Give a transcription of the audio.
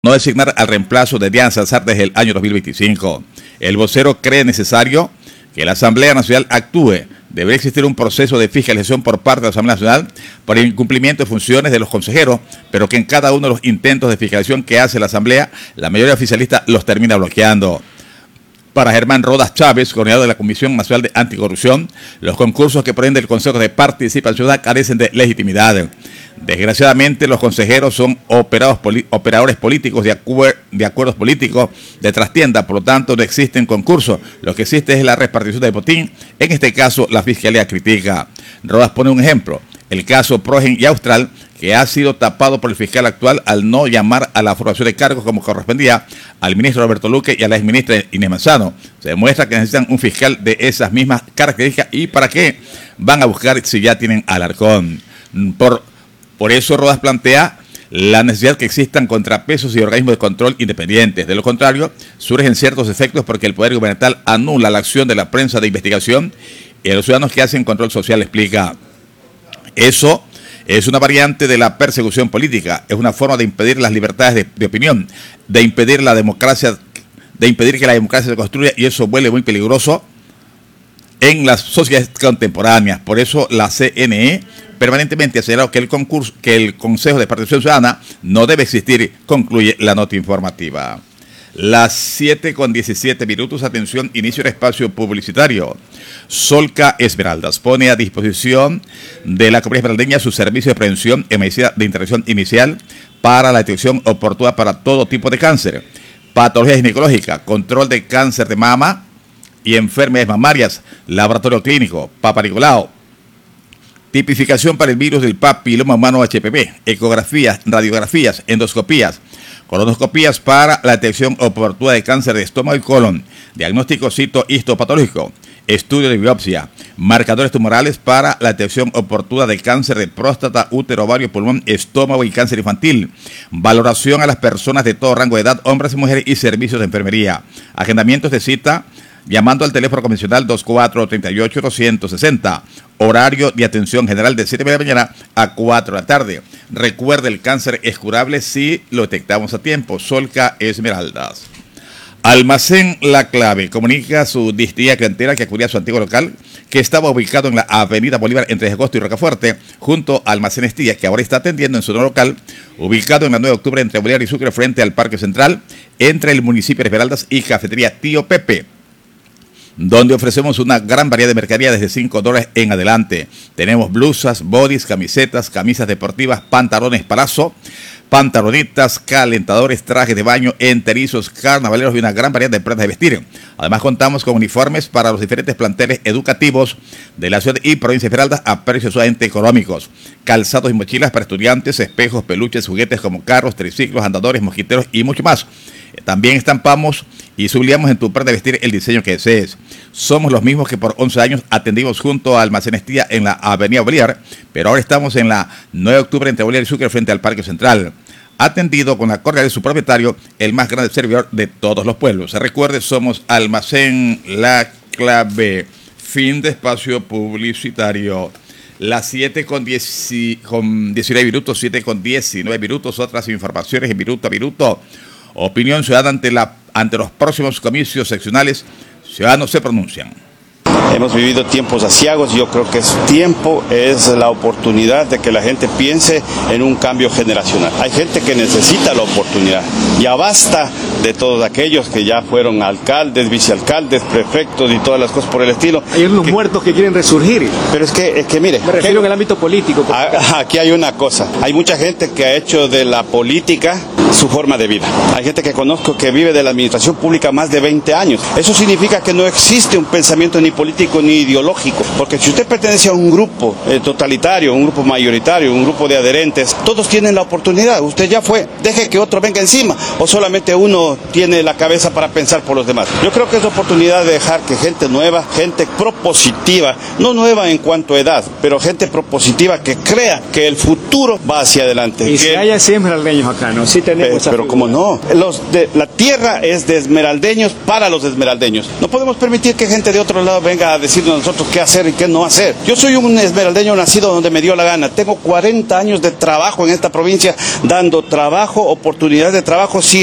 no designar al reemplazo de Diana Salazar desde el año 2025. El vocero cree necesario que la Asamblea Nacional actúe. Debería existir un proceso de fiscalización por parte de la Asamblea Nacional por el incumplimiento de funciones de los consejeros, pero que en cada uno de los intentos de fiscalización que hace la Asamblea, la mayoría oficialista los termina bloqueando. Para Germán Rodas Chávez, coordinador de la Comisión Nacional de Anticorrupción, los concursos que provienen del Consejo de Participación Ciudadana carecen de legitimidad. Desgraciadamente, los consejeros son operadores políticos de acuerdos políticos de trastienda, por lo tanto no existen concursos. Lo que existe es la repartición de botín. En este caso, la Fiscalía critica. Rodas pone un ejemplo, el caso Progen y Austral, que ha sido tapado por el fiscal actual al no llamar a la formación de cargos como correspondía al ministro Roberto Luque y a la exministra Inés Manzano. Se demuestra que necesitan un fiscal de esas mismas características. ¿Y para qué van a buscar si ya tienen Alarcón? Por eso Rodas plantea la necesidad que existan contrapesos y organismos de control independientes. De lo contrario, surgen ciertos efectos porque el Poder Gubernamental anula la acción de la prensa de investigación y a los ciudadanos que hacen control social, explica. Eso es una variante de la persecución política, es una forma de impedir las libertades de opinión, de impedir la democracia, de impedir que la democracia se construya, y eso vuelve muy peligroso en las sociedades contemporáneas. Por eso la CNE permanentemente ha señalado que el Consejo de Participación Ciudadana no debe existir, concluye la nota informativa. Las 7:17, atención, inicio del espacio publicitario. Solca Esmeraldas pone a disposición de la comunidad esmeraldeña su servicio de prevención en medicina de intervención inicial para la detección oportuna para todo tipo de cáncer, patología ginecológica, control de cáncer de mama y enfermedades mamarias, laboratorio clínico, Papa Nicolau, tipificación para el virus del papiloma humano HPV, ecografías, radiografías, endoscopías, colonoscopías para la detección oportuna de cáncer de estómago y colon, diagnóstico histopatológico, estudio de biopsia, marcadores tumorales para la detección oportuna de cáncer de próstata, útero, ovario, pulmón, estómago y cáncer infantil, valoración a las personas de todo rango de edad, hombres y mujeres, y servicios de enfermería. Agendamientos de cita llamando al teléfono convencional 2438-260. Horario de atención general de 7 de la mañana a 4 de la tarde. Recuerde, el cáncer es curable si lo detectamos a tiempo. Solca Esmeraldas. Almacén La Clave comunica a su distinguida clientela que acudía a su antiguo local, que estaba ubicado en la avenida Bolívar entre Agosto y Rocafuerte, junto a Almacén Estilla, que ahora está atendiendo en su nuevo local, ubicado en la 9 de octubre entre Bolívar y Sucre, frente al Parque Central, entre el municipio de Esmeraldas y Cafetería Tío Pepe, donde ofrecemos una gran variedad de mercadería desde $5 en adelante. Tenemos blusas, bodys, camisetas, camisas deportivas, pantalones palazzo, pantalonitas, calentadores, trajes de baño, enterizos, carnavaleros y una gran variedad de prendas de vestir. Además, contamos con uniformes para los diferentes planteles educativos de la ciudad y provincia de Esmeraldas a precios sumamente económicos. Calzados y mochilas para estudiantes, espejos, peluches, juguetes como carros, triciclos, andadores, mosquiteros y mucho más. También estampamos y sublimamos en tu prenda de vestir el diseño que desees. Somos los mismos que por 11 años atendimos junto a Almacén Estilla en la avenida Bolívar, pero ahora estamos en la 9 de octubre entre Bolívar y Sucre frente al Parque Central. Atendido con la cordialidad de su propietario, el más grande servidor de todos los pueblos. Recuerde, somos Almacén La Clave. Fin de espacio publicitario. Las 7:19, otras informaciones en minuto a minuto. Opinión ciudadana ante los próximos comicios seccionales. Ciudadanos se pronuncian. Hemos vivido tiempos aciagos, yo creo que es la oportunidad de que la gente piense en un cambio generacional. Hay gente que necesita la oportunidad, ya basta de todos aquellos que ya fueron alcaldes, vicealcaldes, prefectos y todas las cosas por el estilo. Hay unos muertos que quieren resurgir. Pero es que mire, me refiero en el ámbito político. Aquí hay una cosa, hay mucha gente que ha hecho de la política su forma de vida. Hay gente que conozco que vive de la administración pública más de 20 años. Eso significa que no existe un pensamiento ni político ni ideológico, porque si usted pertenece a un grupo totalitario, un grupo mayoritario, un grupo de adherentes, todos tienen la oportunidad. Usted ya fue, deje que otro venga encima, o solamente uno tiene la cabeza para pensar por los demás. Yo creo que es la oportunidad de dejar que gente nueva, gente propositiva, no nueva en cuanto a edad, pero gente propositiva que crea que el futuro va hacia adelante. Y si hay esmeraldeños acá, ¿no? Sí tenemos. esa pero figura? como no, la tierra es de esmeraldeños para los esmeraldeños. No podemos permitir que gente de otro lado venga a decirnos a nosotros qué hacer y qué no hacer. Yo soy un esmeraldeño nacido donde me dio la gana. Tengo 40 años de trabajo en esta provincia, dando trabajo, oportunidades de trabajo, sí.